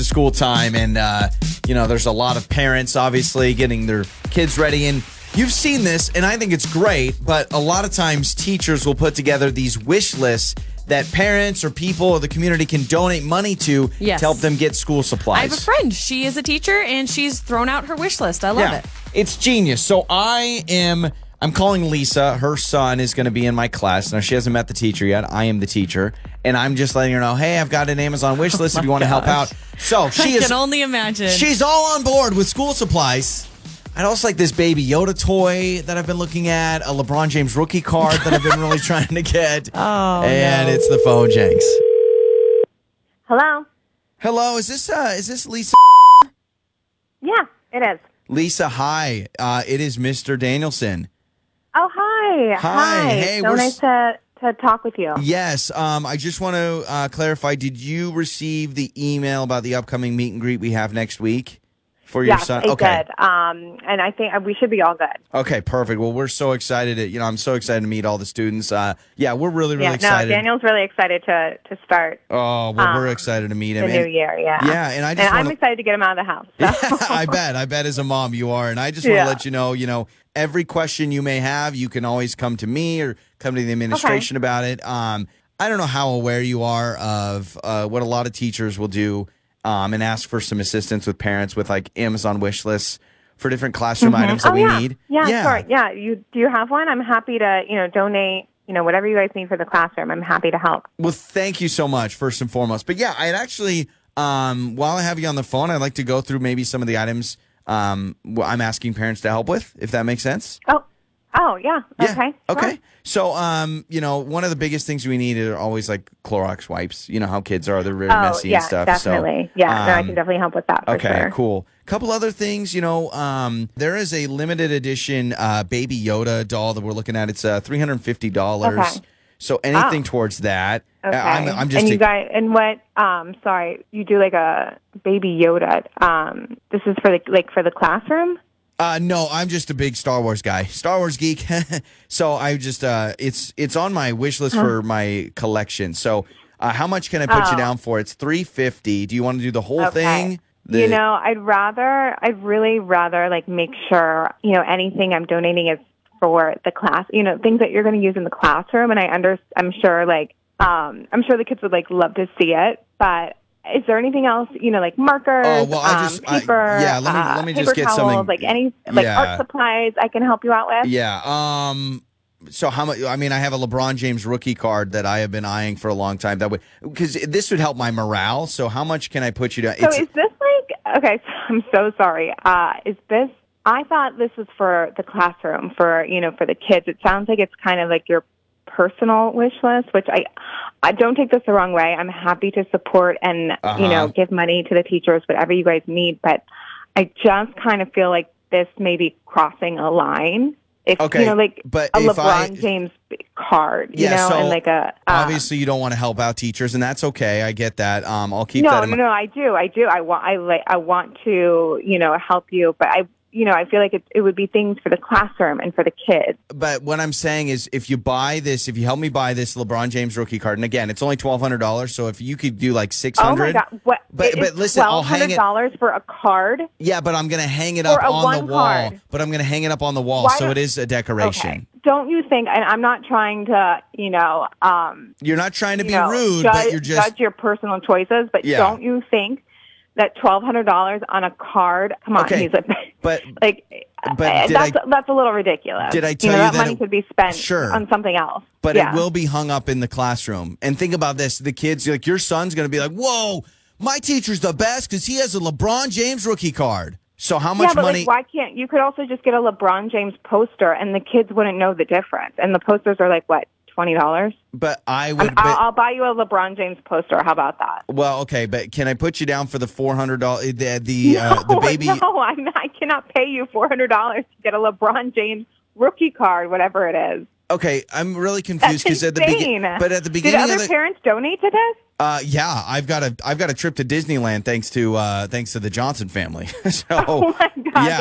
school time, and there's a lot of parents obviously getting their kids ready, and you've seen this, and I think it's great, but a lot of times teachers will put together these wish lists that parents or people or the community can donate money to help them get school supplies. I have a friend. She is a teacher, and she's thrown out her wish list. I love it. It's genius. So I'm calling Lisa. Her son is going to be in my class. Now, she hasn't met the teacher yet. I am the teacher. And I'm just letting her know, hey, I've got an Amazon wish list if you want to help out. So I can only imagine. She's all on board with school supplies. I'd also like this Baby Yoda toy that I've been looking at, a LeBron James rookie card that I've been really trying to get. It's the phone, Jenks. Hello? Hello, is this Lisa? Yeah, it is. Lisa, hi. It is Mr. Danielson. Oh, hi. Hi. Hey, so nice to talk with you. Yes. I just want to clarify, did you receive the email about the upcoming meet and greet we have next week for your son? Yes, I did. And I think we should be all good. Okay, perfect. Well, we're so excited. I'm so excited to meet all the students. We're really, really excited. No, Daniel's really excited to start. Oh, well, we're excited to meet him. The new year, yeah. Yeah, and I'm excited to get him out of the house. So. Yeah, I bet as a mom you are. And I just want to let you know, every question you may have, you can always come to me or come to the administration about it. I don't know how aware you are of what a lot of teachers will do and ask for some assistance with parents with like Amazon wish lists for different classroom items that we need. Yeah, sure. Yeah, do you have one? I'm happy to, donate, whatever you guys need for the classroom. I'm happy to help. Well, thank you so much, first and foremost. But yeah, I'd actually, while I have you on the phone, I'd like to go through maybe some of the items I'm asking parents to help with, if that makes sense. Oh, yeah. Okay. Okay. Sure. So, one of the biggest things we need are always like Clorox wipes. You know how kids are. They're very messy and stuff. Definitely. So, I can definitely help with that for okay, sure. Cool. Couple other things, there is a limited edition Baby Yoda doll that we're looking at. It's $350. Okay. So anything towards that. Okay. I'm just. And you guys, and what? Sorry, you do like a Baby Yoda. This is for the classroom. No, I'm just a big Star Wars guy, Star Wars geek. So I just, it's on my wish list for my collection. So, how much can I put you down for? It's $350. Do you want to do the whole thing? I'd really rather like make sure, anything I'm donating is for the class, things that you're going to use in the classroom. And I'm sure the kids would like love to see it, but is there anything else, like markers, paper, let me just paper get towels, something. like any art supplies I can help you out with? Yeah. So how much? I mean, I have a LeBron James rookie card that I have been eyeing for a long time. Because this would help my morale. So how much can I put you down? So is this okay, so I'm so sorry. Is this, I thought this was for the classroom, for the kids. It sounds like it's kind of like your personal wish list, which I don't take this the wrong way. I'm happy to support and, give money to the teachers, whatever you guys need. But I just kind of feel like this may be crossing a line. If, but a LeBron James card, and like a... obviously, you don't want to help out teachers, and that's okay. I get that. I'll keep that in mind. No, I do. I want to, help you, but I feel like it would be things for the classroom and for the kids. But what I'm saying is, if you help me buy this LeBron James rookie card, and again, it's only $1,200. So if you could do like $600. Oh my God! What? But listen, I'll hang it. $1,200 for a card? Yeah, but I'm gonna hang it up on the wall. Card. But I'm gonna hang it up on the wall, so it is a decoration. Okay. Don't you think? And I'm not trying to, you're not trying to be rude, but you're just judge your personal choices. But don't you think that $1,200 on a card? Come on, okay. But that's a little ridiculous. Did I tell you that money could be spent on something else? But it will be hung up in the classroom. And think about this: the kids, like your son's going to be like, "Whoa, my teacher's the best because he has a LeBron James rookie card." So how much money? Why can't you? Could also just get a LeBron James poster, and the kids wouldn't know the difference. And the posters are like what? $20? But I would. I'll buy you a LeBron James poster. How about that? Well, okay, but can I put you down for the $400? The baby. No, I cannot pay you $400 to get a LeBron James rookie card, whatever it is. Okay, I'm really confused because at the beginning. But at the beginning, did other parents donate to this? Yeah, I've got a trip to Disneyland thanks to the Johnson family. So, oh my God. Yeah.